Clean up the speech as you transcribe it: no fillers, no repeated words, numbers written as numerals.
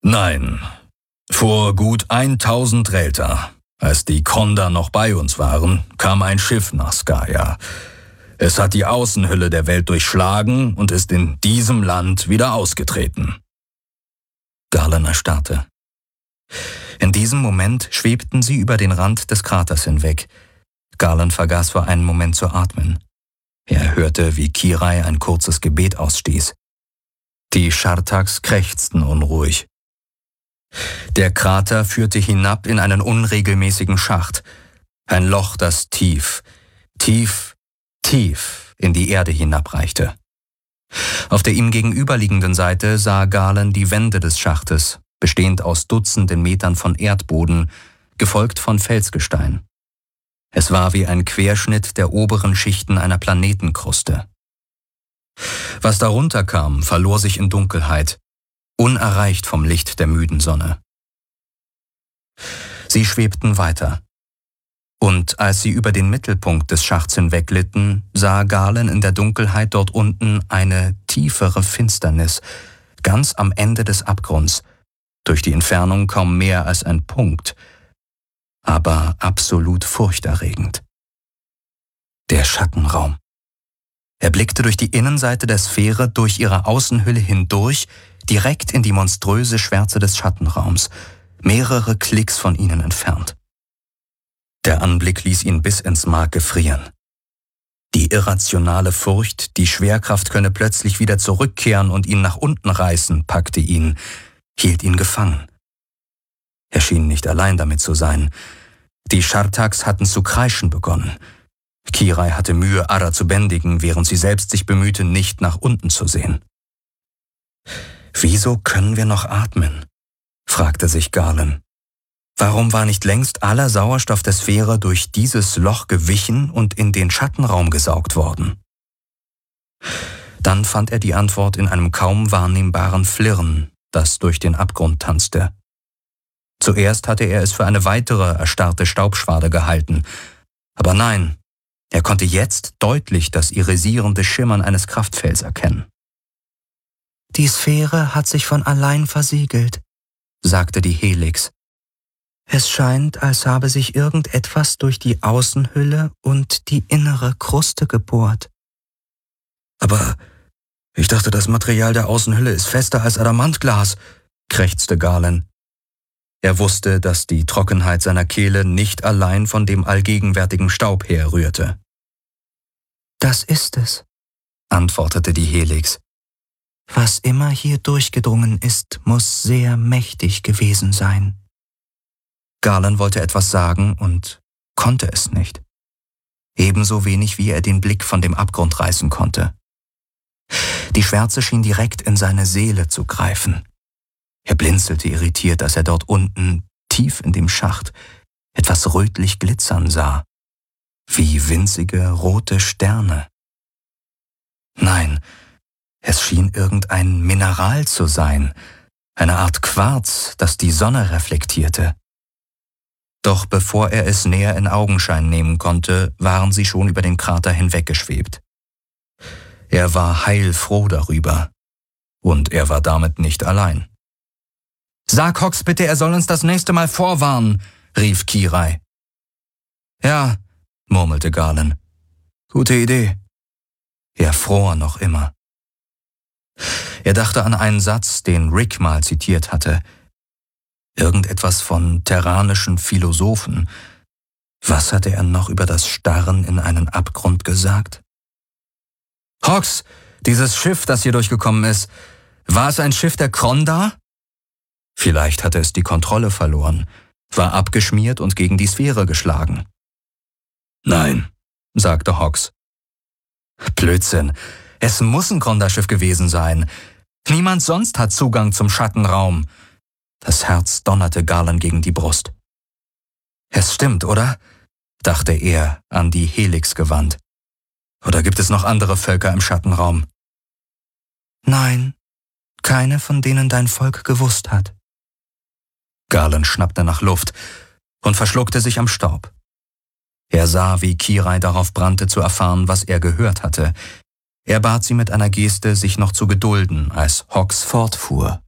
Nein, vor gut 1000 Relta, als die Kronda noch bei uns waren, kam ein Schiff nach Skaya. Es hat die Außenhülle der Welt durchschlagen und ist in diesem Land wieder ausgetreten. Garland erstarrte. In diesem Moment schwebten sie über den Rand des Kraters hinweg. Garland vergaß für einen Moment zu atmen. Er hörte, wie Kirai ein kurzes Gebet ausstieß. Die Schartaks krächzten unruhig. Der Krater führte hinab in einen unregelmäßigen Schacht. Ein Loch, das tief in die Erde hinabreichte. Auf der ihm gegenüberliegenden Seite sah Garland die Wände des Schachtes, bestehend aus Dutzenden Metern von Erdboden, gefolgt von Felsgestein. Es war wie ein Querschnitt der oberen Schichten einer Planetenkruste. Was darunter kam, verlor sich in Dunkelheit, unerreicht vom Licht der müden Sonne. Sie schwebten weiter. Und als sie über den Mittelpunkt des Schachts hinwegglitten, sah Garland in der Dunkelheit dort unten eine tiefere Finsternis, ganz am Ende des Abgrunds, durch die Entfernung kaum mehr als ein Punkt, aber absolut furchterregend. Der Schattenraum. Er blickte durch die Innenseite der Sphäre, durch ihre Außenhülle hindurch, direkt in die monströse Schwärze des Schattenraums, mehrere Klicks von ihnen entfernt. Der Anblick ließ ihn bis ins Mark gefrieren. Die irrationale Furcht, die Schwerkraft könne plötzlich wieder zurückkehren und ihn nach unten reißen, packte ihn, hielt ihn gefangen. Er schien nicht allein damit zu sein. Die Schartaks hatten zu kreischen begonnen. Kirai hatte Mühe, Ara zu bändigen, während sie selbst sich bemühte, nicht nach unten zu sehen. »Wieso können wir noch atmen?« fragte sich Garland. Warum war nicht längst aller Sauerstoff der Sphäre durch dieses Loch gewichen und in den Schattenraum gesaugt worden? Dann fand er die Antwort in einem kaum wahrnehmbaren Flirren, das durch den Abgrund tanzte. Zuerst hatte er es für eine weitere erstarrte Staubschwade gehalten, aber nein, er konnte jetzt deutlich das irisierende Schimmern eines Kraftfelds erkennen. »Die Sphäre hat sich von allein versiegelt«, sagte die Helix. »Es scheint, als habe sich irgendetwas durch die Außenhülle und die innere Kruste gebohrt.« »Aber ich dachte, das Material der Außenhülle ist fester als Adamantglas«, krächzte Garland. Er wusste, dass die Trockenheit seiner Kehle nicht allein von dem allgegenwärtigen Staub herrührte. »Das ist es«, antwortete die Helix. »Was immer hier durchgedrungen ist, muss sehr mächtig gewesen sein.« Garland wollte etwas sagen und konnte es nicht. Ebenso wenig, wie er den Blick von dem Abgrund reißen konnte. Die Schwärze schien direkt in seine Seele zu greifen. Er blinzelte irritiert, als er dort unten, tief in dem Schacht, etwas rötlich glitzern sah, wie winzige rote Sterne. Nein, es schien irgendein Mineral zu sein, eine Art Quarz, das die Sonne reflektierte. Doch bevor er es näher in Augenschein nehmen konnte, waren sie schon über den Krater hinweggeschwebt. Er war heilfroh darüber. Und er war damit nicht allein. »Sag Hox bitte, er soll uns das nächste Mal vorwarnen«, rief Kirai. »Ja«, murmelte Garland. »Gute Idee.« Er fror noch immer. Er dachte an einen Satz, den Rick mal zitiert hatte. Irgendetwas von terranischen Philosophen. Was hatte er noch über das Starren in einen Abgrund gesagt? »Hox, dieses Schiff, das hier durchgekommen ist, war es ein Schiff der Kronda?« Vielleicht hatte es die Kontrolle verloren, war abgeschmiert und gegen die Sphäre geschlagen. »Nein«, sagte Hox. »Blödsinn, es muss ein Kronda-Schiff gewesen sein. Niemand sonst hat Zugang zum Schattenraum.« Das Herz donnerte Garland gegen die Brust. »Es stimmt, oder?«, dachte er, an die Helix gewandt. »Oder gibt es noch andere Völker im Schattenraum?« »Nein, keine, von denen dein Volk gewusst hat.« Garland schnappte nach Luft und verschluckte sich am Staub. Er sah, wie Kirai darauf brannte, zu erfahren, was er gehört hatte. Er bat sie mit einer Geste, sich noch zu gedulden, als Hox fortfuhr.